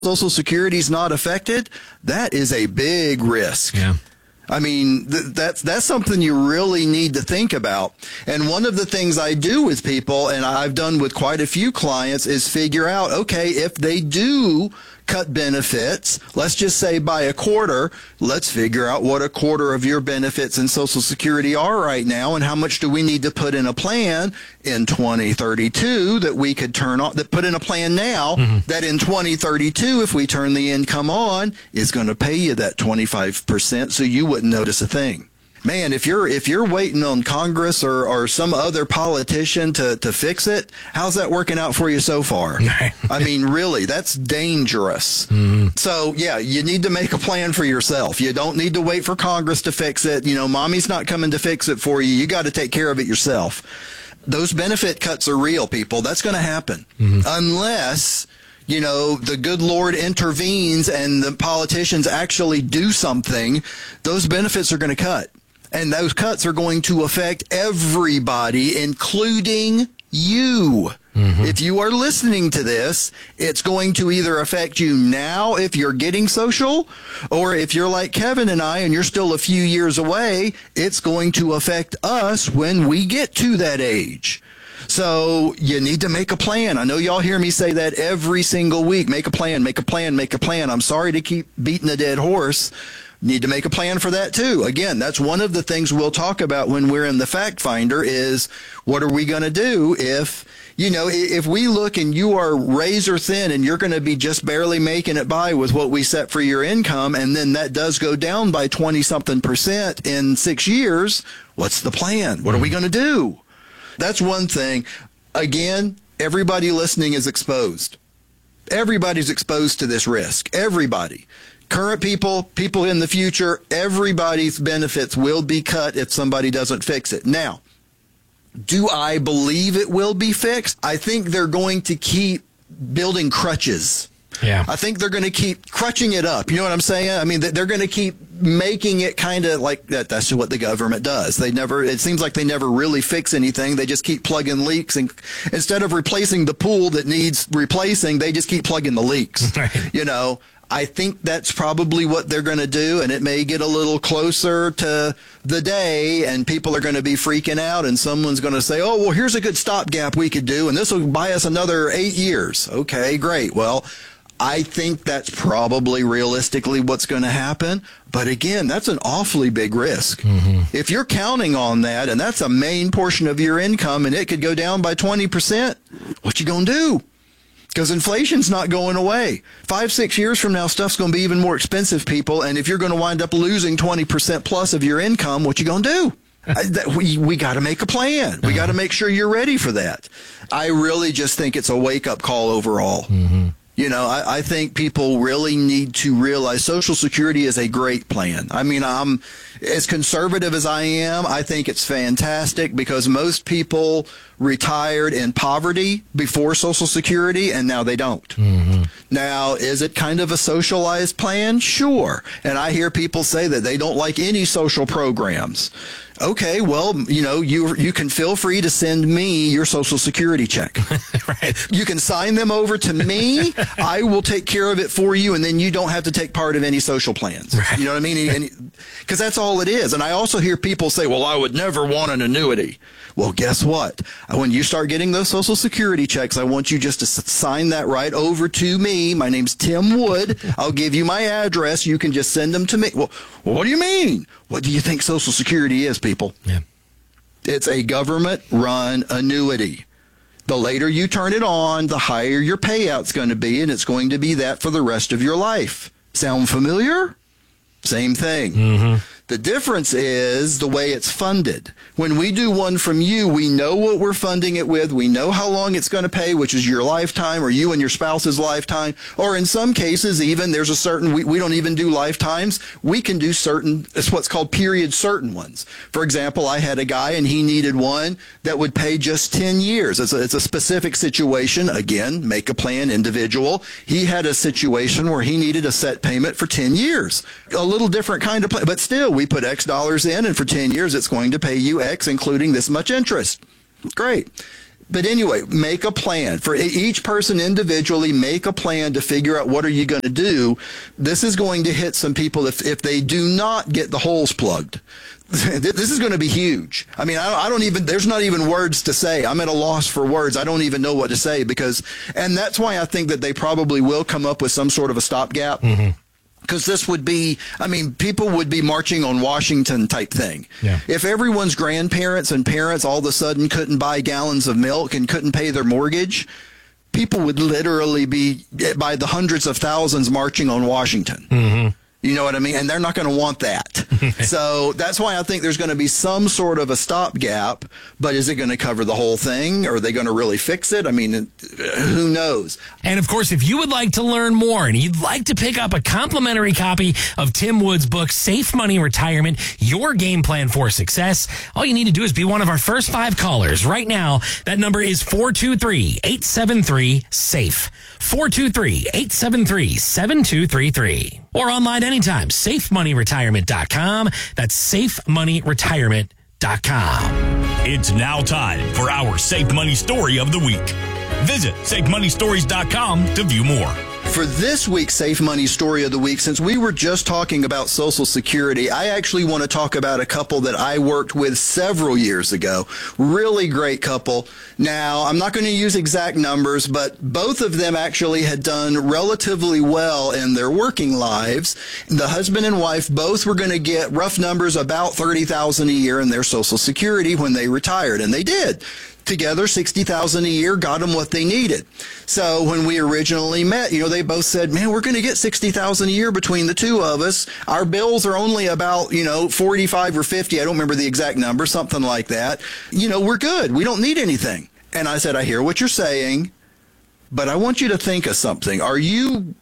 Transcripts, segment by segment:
Social Security is not affected, that is a big risk. Yeah. I mean, that's something you really need to think about. And one of the things I do with people, and I've done with quite a few clients, is figure out, okay, if they do cut benefits, let's just say by a quarter, let's figure out what a quarter of your benefits in Social Security are right now, and how much do we need to put in a plan in 2032 that we could turn on, that put in a plan now that in 2032, if we turn the income on, is going to pay you that 25% so you wouldn't notice a thing. Man, if you're waiting on Congress or some other politician to fix it, how's that working out for you so far? I mean, really, that's dangerous. So, yeah, you need to make a plan for yourself. You don't need to wait for Congress to fix it. You know, mommy's not coming to fix it for you. You got to take care of it yourself. Those benefit cuts are real, people. That's going to happen. Unless, you know, the good Lord intervenes and the politicians actually do something, those benefits are going to cut. And those cuts are going to affect everybody, including you. If you are listening to this, it's going to either affect you now if you're getting social, or if you're like Kevin and I and you're still a few years away, it's going to affect us when we get to that age. So you need to make a plan. I know y'all hear me say that every single week. Make a plan, make a plan, make a plan. I'm sorry to keep beating a dead horse. Need to make a plan for that too. Again, that's one of the things we'll talk about when we're in the Fact Finder is what are we going to do if, you know, if we look and you are razor thin and you're going to be just barely making it by with what we set for your income, and then that does go down by 20-something% in 6 years, what's the plan? What are we going to do? That's one thing. Again, everybody listening is exposed. Everybody's exposed to this risk. Everybody. Current people, people in the future, everybody's benefits will be cut if somebody doesn't fix it. Now, do I believe it will be fixed? I think they're going to keep building crutches. Yeah. I think they're going to keep crutching it up. You know what I'm saying? I mean, they're going to keep making it kind of like that. That's what the government does. It seems like they never really fix anything. They just keep plugging leaks. And instead of replacing the pool that needs replacing, they just keep plugging the leaks. Right. You know, I think that's probably what they're going to do, and it may get a little closer to the day, and people are going to be freaking out, and someone's going to say, oh, well, here's a good stopgap we could do, and this will buy us another 8 years. Okay, great. Well, I think that's probably realistically what's going to happen. But again, that's an awfully big risk. If you're counting on that, and that's a main portion of your income, and it could go down by 20%, what you going to do? Because inflation's not going away. 5-6 years from now, stuff's going to be even more expensive, people. And if you're going to wind up losing 20% plus of your income, what you going to do? We got to make a plan. We got to make sure you're ready for that. I really just think it's a wake-up call overall. You know, I think people really need to realize Social Security is a great plan. I mean, I'm as conservative as I am. I think it's fantastic because most people retired in poverty before Social Security, and now they don't. Now, is it kind of a socialized plan? Sure. And I hear people say that they don't like any social programs. Okay, well, you know, you can feel free to send me your Social Security check. Right. You can sign them over to me. I will take care of it for you, and then you don't have to take part of any social plans. Right. You know what I mean? Because that's all it is. And I also hear people say, well, I would never want an annuity. Well, guess what? When you start getting those Social Security checks, I want you just to sign that right over to me. My name's Tim Wood. I'll give you my address. You can just send them to me. Well, what do you mean? What do you think Social Security is, people? Yeah. It's a government-run annuity. The later you turn it on, the higher your payout's going to be, and it's going to be that for the rest of your life. Sound familiar? Same thing. The difference is the way it's funded. When we do one from you, we know what we're funding it with. We know how long it's going to pay, which is your lifetime or you and your spouse's lifetime. Or in some cases, even there's a certain, we don't even do lifetimes. We can do certain, it's what's called period certain ones. For example, I had a guy and he needed one that would pay just 10 years. It's a specific situation. Again, make a plan, individual. He had a situation where he needed a set payment for 10 years. A little different kind of plan, but still, we put X dollars in, and for 10 years, it's going to pay you X, including this much interest. Great. But anyway, make a plan for each person individually. Make a plan to figure out what are you going to do. This is going to hit some people if they do not get the holes plugged. This is going to be huge. I mean, I don't even, there's not even words to say. I'm at a loss for words. I don't even know what to say and that's why I think that they probably will come up with some sort of a stopgap. Mm-hmm. Because this would be, I mean, people would be marching on Washington type thing. Yeah. If everyone's grandparents and parents all of a sudden couldn't buy gallons of milk and couldn't pay their mortgage, people would literally be by the hundreds of thousands marching on Washington. Mm-hmm. You know what I mean? And they're not going to want that. So that's why I think there's going to be some sort of a stopgap. But is it going to cover the whole thing? Are they going to really fix it? I mean, who knows? And of course, if you would like to learn more and you'd like to pick up a complimentary copy of Tim Wood's book, Safe Money Retirement, Your Game Plan for Success, all you need to do is be one of our first 5 callers. Right now, that number is 423-873-SAFE. 423-873-7233. Or online anytime, safemoneyretirement.com. That's safemoneyretirement.com. It's now time for our Safe Money Story of the Week. Visit safemoneystories.com to view more. For this week's Safe Money Story of the Week, since we were just talking about Social Security, I actually want to talk about a couple that I worked with several years ago. Really great couple. Now, I'm not going to use exact numbers, but both of them actually had done relatively well in their working lives. The husband and wife both were going to get rough numbers about $30,000 a year in their Social Security when they retired, and they did. Together, $60,000 a year got them what they needed. So when we originally met, they both said, man, we're going to get $60,000 a year between the two of us. Our bills are only about, 45 or 50. I don't remember the exact number, something like that. We're good. We don't need anything. And I said, I hear what you're saying, but I want you to think of something. Are you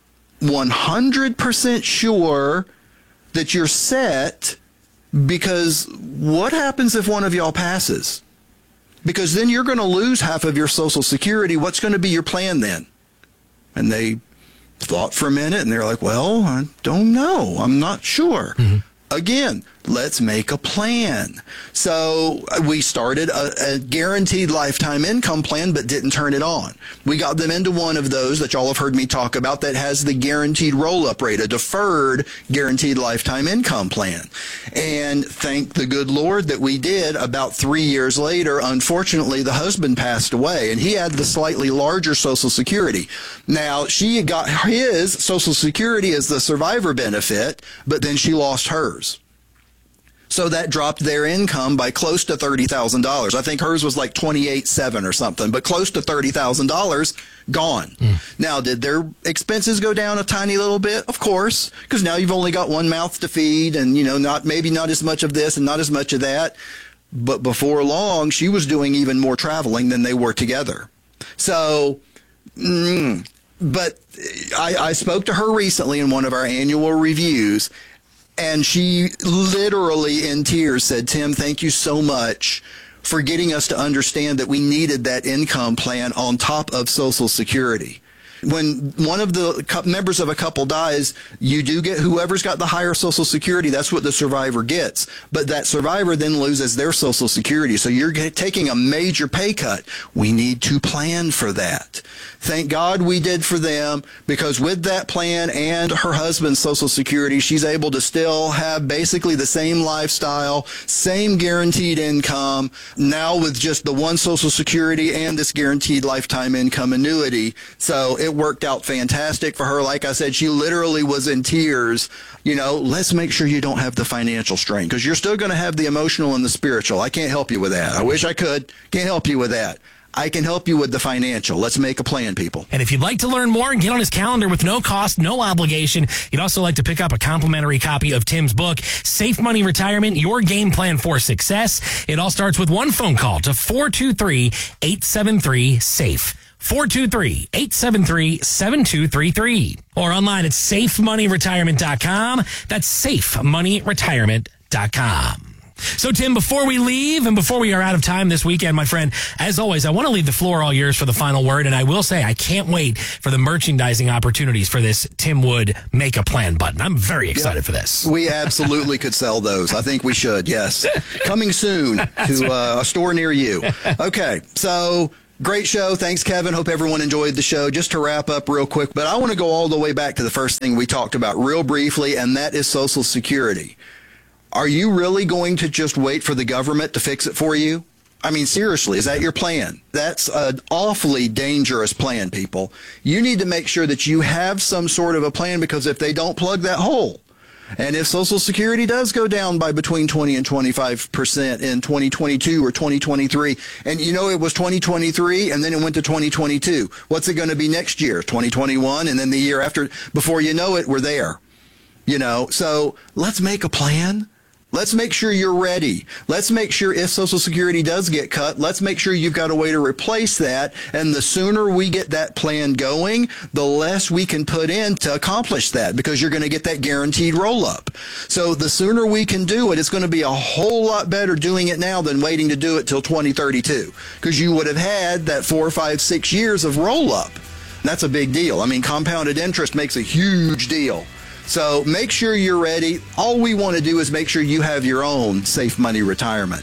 100% sure that you're set? Because what happens if one of y'all passes? Because then you're going to lose half of your Social Security. What's going to be your plan then? And they thought for a minute, and they're like, well, I don't know. I'm not sure. Mm-hmm. Again, let's make a plan. So we started a guaranteed lifetime income plan, but didn't turn it on. We got them into one of those that y'all have heard me talk about that has the guaranteed roll-up rate, a deferred guaranteed lifetime income plan. And thank the good Lord that we did. About 3 years later, unfortunately, the husband passed away, and he had the slightly larger Social Security. Now, she got his Social Security as the survivor benefit, but then she lost hers. So that dropped their income by close to $30,000. I think hers was like $28,700 or something, but close to $30,000 gone. Now, did their expenses go down a tiny little bit? Of course, because now you've only got one mouth to feed, and maybe not as much of this and not as much of that. But before long, she was doing even more traveling than they were together. So, but I spoke to her recently in one of our annual reviews. And she literally in tears said, Tim, thank you so much for getting us to understand that we needed that income plan on top of Social Security. When one of the members of a couple dies, you do get whoever's got the higher Social Security. That's what the survivor gets. But that survivor then loses their Social Security. So you're taking a major pay cut. We need to plan for that. Thank God we did for them, because with that plan and her husband's Social Security, she's able to still have basically the same lifestyle, same guaranteed income, now with just the one Social Security and this guaranteed lifetime income annuity. So it worked out fantastic for her. Like I said, she literally was in tears. Let's make sure you don't have the financial strain, because you're still going to have the emotional and the spiritual. I can't help you with that. I wish I could. Can't help you with that. I can help you with the financial. Let's make a plan, people. And if you'd like to learn more and get on his calendar with no cost, no obligation, you'd also like to pick up a complimentary copy of Tim's book, Safe Money Retirement, Your Game Plan for Success. It all starts with one phone call to 423-873-SAFE. 423-873-7233. Or online at safemoneyretirement.com. That's safemoneyretirement.com. So, Tim, before we leave and before we are out of time this weekend, my friend, as always, I want to leave the floor all yours for the final word. And I will say I can't wait for the merchandising opportunities for this Tim Wood Make a Plan button. I'm very excited for this. We absolutely could sell those. I think we should, yes. Coming soon to a store near you. Okay, so Great show. Thanks, Kevin. Hope everyone enjoyed the show. Just to wrap up real quick, but I want to go all the way back to the first thing we talked about real briefly, and that is Social Security. Are you really going to just wait for the government to fix it for you? I mean, seriously, is that your plan? That's an awfully dangerous plan, people. You need to make sure that you have some sort of a plan, because if they don't plug that hole, and if Social Security does go down by between 20 and 25% in 2022 or 2023, and it was 2023 and then it went to 2022, what's it going to be next year? 2021, and then the year after, before you know it, we're there. So let's make a plan. Let's make sure you're ready. Let's make sure if Social Security does get cut, let's make sure you've got a way to replace that. And the sooner we get that plan going, the less we can put in to accomplish that, because you're going to get that guaranteed roll up. So the sooner we can do it, it's going to be a whole lot better doing it now than waiting to do it till 2032, because you would have had that 4, 5, 6 years of roll up. That's a big deal. I mean, compounded interest makes a huge deal. So make sure you're ready. All we want to do is make sure you have your own safe money retirement.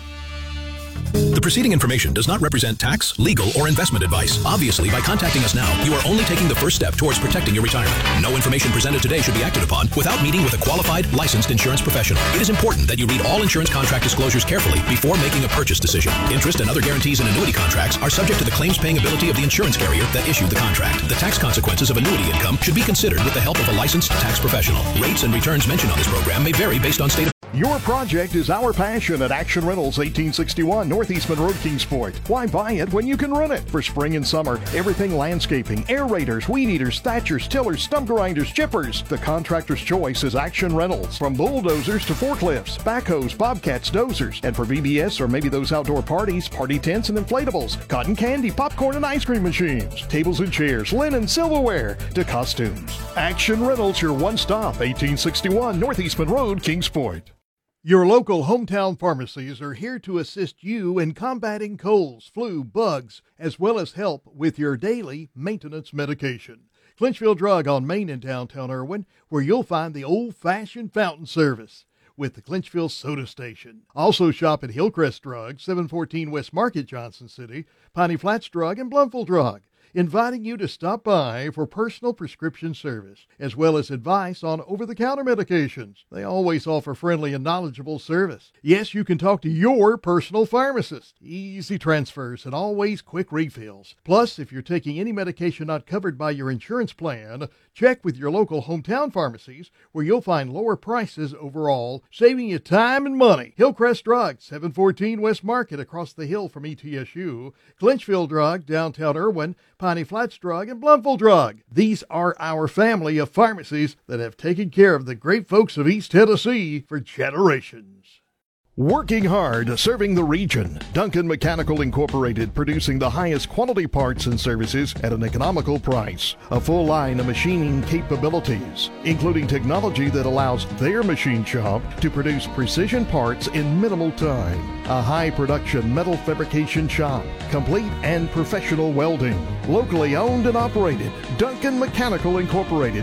The preceding information does not represent tax, legal, or investment advice. Obviously, by contacting us now, you are only taking the first step towards protecting your retirement. No information presented today should be acted upon without meeting with a qualified, licensed insurance professional. It is important that you read all insurance contract disclosures carefully before making a purchase decision. Interest and other guarantees in annuity contracts are subject to the claims-paying ability of the insurance carrier that issued the contract. The tax consequences of annuity income should be considered with the help of a licensed tax professional. Rates and returns mentioned on this program may vary based on state of... Your project is our passion at Action Rentals, 1861 North Eastman Road, Kingsport. Why buy it when you can rent it? For spring and summer, everything landscaping, aerators, weed eaters, thatchers, tillers, stump grinders, chippers. The contractor's choice is Action Rentals. From bulldozers to forklifts, backhoes, bobcats, dozers. And for VBS or maybe those outdoor parties, party tents and inflatables, cotton candy, popcorn and ice cream machines, tables and chairs, linen, silverware, to costumes. Action Rentals, your one-stop, 1861 North Eastman Road, Kingsport. Your local hometown pharmacies are here to assist you in combating colds, flu, bugs, as well as help with your daily maintenance medication. Clinchfield Drug on Main in downtown Irwin, where you'll find the old-fashioned fountain service with the Clinchfield Soda Station. Also shop at Hillcrest Drug, 714 West Market, Johnson City, Piney Flats Drug, and Blumville Drug, inviting you to stop by for personal prescription service, as well as advice on over-the-counter medications. They always offer friendly and knowledgeable service. Yes, you can talk to your personal pharmacist. Easy transfers and always quick refills. Plus, if you're taking any medication not covered by your insurance plan, check with your local hometown pharmacies, where you'll find lower prices overall, saving you time and money. Hillcrest Drug, 714 West Market, across the hill from ETSU. Clinchfield Drug, downtown Irwin, Piney Flats Drug, and Blumville Drug. These are our family of pharmacies that have taken care of the great folks of East Tennessee for generations. Working hard, serving the region. Duncan Mechanical Incorporated, producing the highest quality parts and services at an economical price. A full line of machining capabilities, including technology that allows their machine shop to produce precision parts in minimal time. A high production metal fabrication shop, complete and professional welding. Locally owned and operated. Duncan Mechanical Incorporated,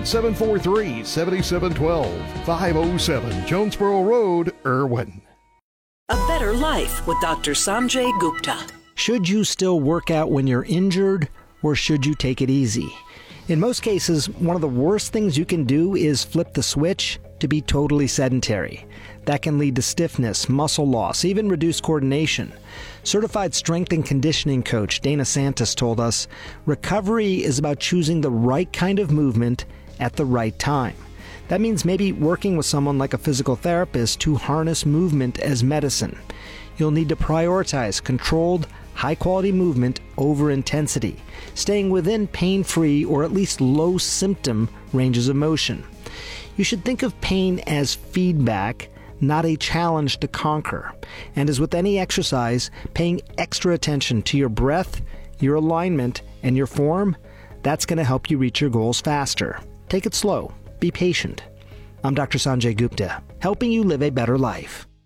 743-7712, 507 Jonesboro Road, Irwin. A better life with Dr. Sanjay Gupta. Should you still work out when you're injured, or should you take it easy? In most cases, one of the worst things you can do is flip the switch to be totally sedentary. That can lead to stiffness, muscle loss, even reduced coordination. Certified strength and conditioning coach Dana Santos told us, recovery is about choosing the right kind of movement at the right time. That means maybe working with someone like a physical therapist to harness movement as medicine. You'll need to prioritize controlled, high-quality movement over intensity, staying within pain-free or at least low-symptom ranges of motion. You should think of pain as feedback, not a challenge to conquer. And as with any exercise, paying extra attention to your breath, your alignment, and your form, that's going to help you reach your goals faster. Take it slow. Be patient. I'm Dr. Sanjay Gupta, helping you live a better life.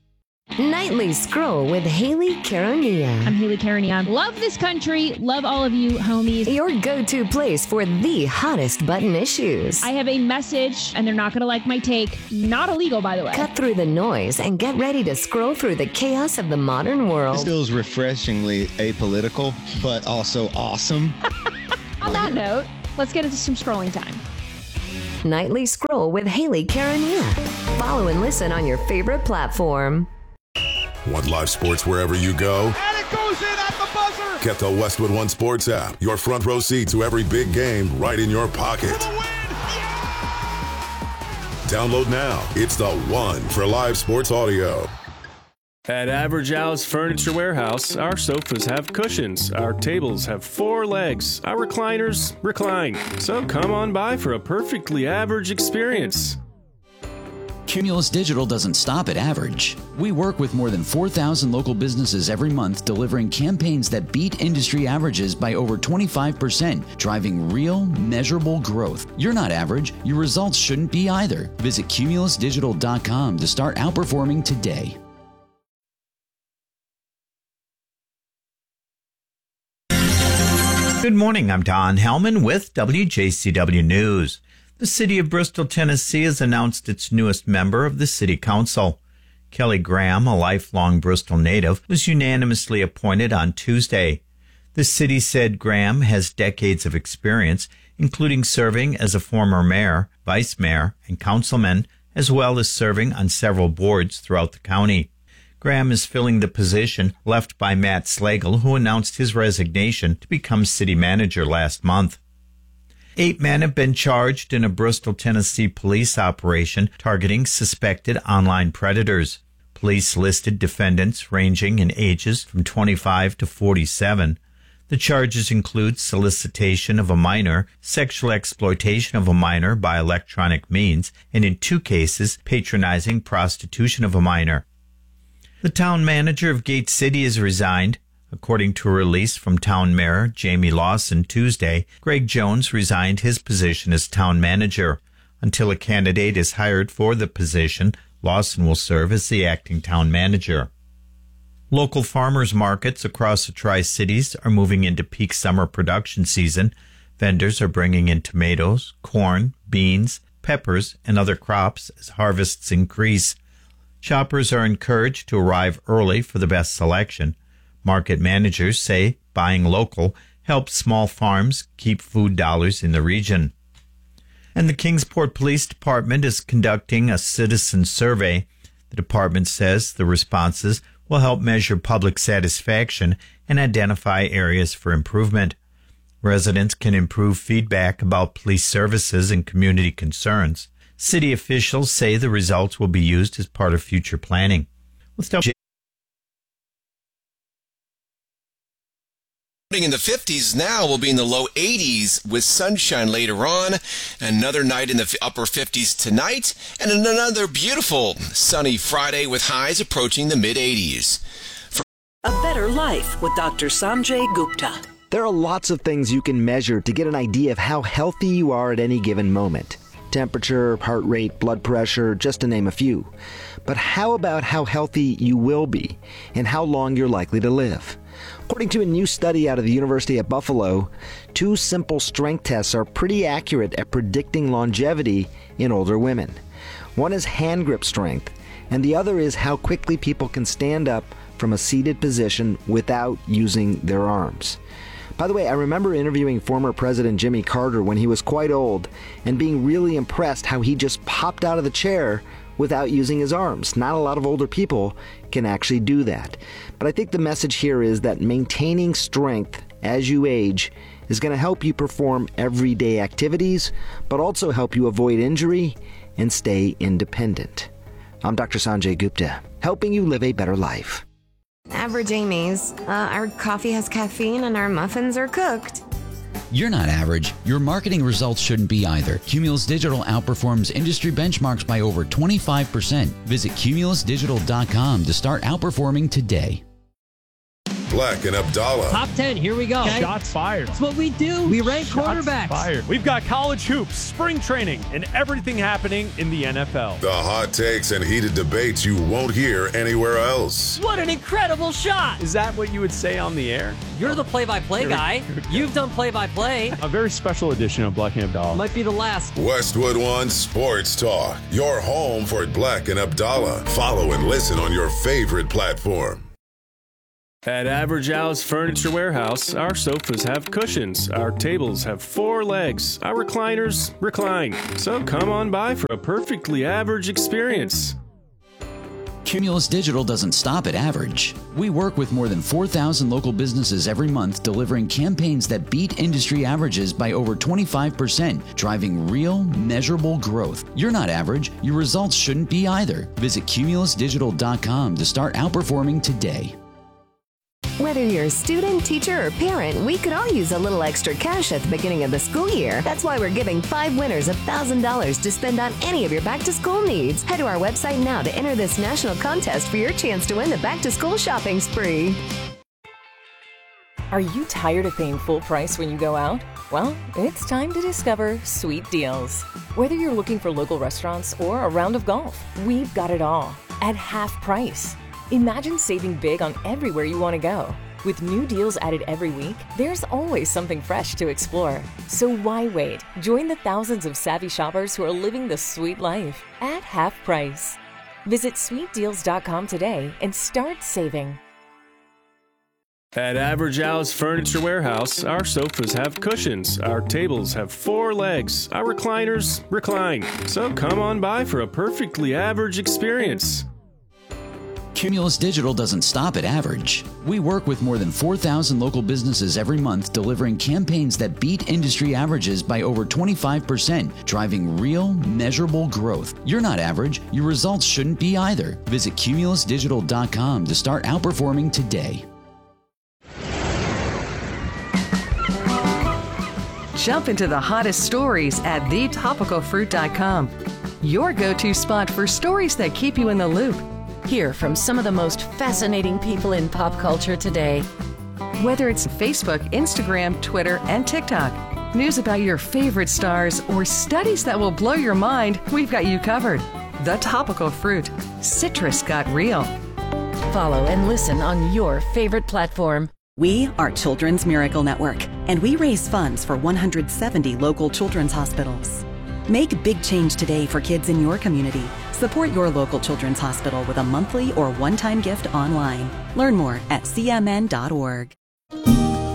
Nightly Scroll with Haley Caronia. I'm Haley Caronia. Love this country. Love all of you, homies. Your go-to place for the hottest button issues. I have a message, and they're not going to like my take. Not illegal, by the way. Cut through the noise and get ready to scroll through the chaos of the modern world. This feels refreshingly apolitical, but also awesome. On that note, let's get into some scrolling time. Nightly Scroll with Haley Caronia. Follow and listen on your favorite platform. Want live sports wherever you go? And it goes in at the buzzer! Get the Westwood One Sports app. Your front row seat to every big game right in your pocket. For the win! Yeah! Download now. It's the one for live sports audio. At Average Al's Furniture Warehouse, our sofas have cushions, our tables have 4 legs, our recliners recline. So come on by for a perfectly average experience. Cumulus Digital doesn't stop at average. We work with more than 4,000 local businesses every month, delivering campaigns that beat industry averages by over 25%, driving real, measurable growth. You're not average. Your results shouldn't be either. Visit cumulusdigital.com to start outperforming today. Good morning. I'm Don Hellman with WJCW News. The city of Bristol, Tennessee has announced its newest member of the city council. Kelly Graham, a lifelong Bristol native, was unanimously appointed on Tuesday. The city said Graham has decades of experience, including serving as a former mayor, vice mayor, and councilman, as well as serving on several boards throughout the county. Graham is filling the position left by Matt Slagle, who announced his resignation to become city manager last month. 8 men have been charged in a Bristol, Tennessee police operation targeting suspected online predators. Police listed defendants ranging in ages from 25 to 47. The charges include solicitation of a minor, sexual exploitation of a minor by electronic means, and in 2 cases, patronizing prostitution of a minor. The town manager of Gate City has resigned. According to a release from Town Mayor Jamie Lawson Tuesday, Greg Jones resigned his position as town manager. Until a candidate is hired for the position, Lawson will serve as the acting town manager. Local farmers markets across the Tri-Cities are moving into peak summer production season. Vendors are bringing in tomatoes, corn, beans, peppers, and other crops as harvests increase. Shoppers are encouraged to arrive early for the best selection. Market managers say buying local helps small farms keep food dollars in the region. And the Kingsport Police Department is conducting a citizen survey. The department says the responses will help measure public satisfaction and identify areas for improvement. Residents can improve feedback about police services and community concerns. City officials say the results will be used as part of future planning. In the 50s now, we'll be in the low 80s with sunshine later on. Another night in the upper 50s tonight, and another beautiful sunny Friday with highs approaching the mid 80s. A Better Life with Dr. Sanjay Gupta. There are lots of things you can measure to get an idea of how healthy you are at any given moment. Temperature, heart rate, blood pressure, just to name a few. But how about how healthy you will be and how long you're likely to live? According to a new study out of the University of Buffalo, 2 simple strength tests are pretty accurate at predicting longevity in older women. One is hand grip strength, and the other is how quickly people can stand up from a seated position without using their arms. By the way, I remember interviewing former President Jimmy Carter when he was quite old and being really impressed how he just popped out of the chair without using his arms. Not a lot of older people can actually do that. But I think the message here is that maintaining strength as you age is going to help you perform everyday activities, but also help you avoid injury and stay independent. I'm Dr. Sanjay Gupta, helping you live a better life. Average Amy's. Our coffee has caffeine and our muffins are cooked. You're not average. Your marketing results shouldn't be either. Cumulus Digital outperforms industry benchmarks by over 25%. Visit cumulusdigital.com to start outperforming today. Black and Abdallah. Top 10, here we go. Okay. Shots fired. That's what we do. We rank quarterbacks. Fired. We've got college hoops, spring training, and everything happening in the NFL. The hot takes and heated debates you won't hear anywhere else. What an incredible shot. Is that what you would say on the air? You're the play-by-play guy. You've done play-by-play. A very special edition of Black and Abdallah. Might be the last. Westwood One Sports Talk. Your home for Black and Abdallah. Follow and listen on your favorite platform. At Average Al's Furniture Warehouse, our sofas have cushions, our tables have 4 legs, our recliners recline. So come on by for a perfectly average experience. Cumulus Digital doesn't stop at average. We work with more than 4,000 local businesses every month, delivering campaigns that beat industry averages by over 25%, driving real, measurable growth. You're not average. Your results shouldn't be either. Visit cumulusdigital.com to start outperforming today. Whether you're a student, teacher, or parent, we could all use a little extra cash at the beginning of the school year. That's why we're giving 5 winners $1,000 to spend on any of your back-to-school needs. Head to our website now to enter this national contest for your chance to win the back-to-school shopping spree. Are you tired of paying full price when you go out? Well, it's time to discover Sweet Deals. Whether you're looking for local restaurants or a round of golf, we've got it all at half price. Imagine saving big on everywhere you want to go. With new deals added every week, there's always something fresh to explore. So why wait? Join the thousands of savvy shoppers who are living the sweet life at half price. Visit sweetdeals.com today and start saving. At Average Al's Furniture Warehouse, our sofas have cushions, our tables have 4 legs, our recliners recline. So come on by for a perfectly average experience. Cumulus Digital doesn't stop at average. We work with more than 4,000 local businesses every month, delivering campaigns that beat industry averages by over 25%, driving real, measurable growth. You're not average. Your results shouldn't be either. Visit cumulusdigital.com to start outperforming today. Jump into the hottest stories at thetopicalfruit.com. Your go-to spot for stories that keep you in the loop. Hear from some of the most fascinating people in pop culture today. Whether it's Facebook, Instagram, Twitter, and TikTok, news about your favorite stars, or studies that will blow your mind, we've got you covered. The Topical Fruit. Citrus got real. Follow and listen on your favorite platform. We are Children's Miracle Network, and we raise funds for 170 local children's hospitals. Make big change today for kids in your community. Support your local children's hospital with a monthly or one-time gift online. Learn more at cmn.org.